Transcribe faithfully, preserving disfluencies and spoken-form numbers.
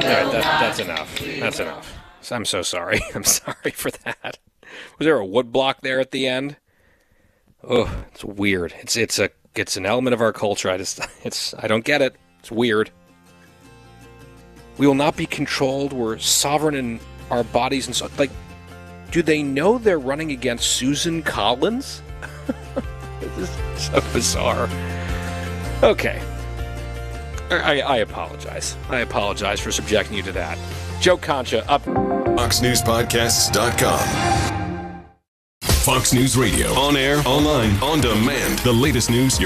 right, that, that's enough. That's enough. I'm so sorry. I'm sorry for that. Was there a wood block there at the end? Oh, it's weird. It's it's a it's an element of our culture. I just it's I don't get it. It's weird. We will not be controlled. We're sovereign in our bodies and so like. Do they know they're running against Susan Collins? This is so bizarre. Okay. I, I apologize. I apologize for subjecting you to that. Joe Concha up. Fox News Podcasts dot com. Fox News Radio. On air, online, on demand. The latest news.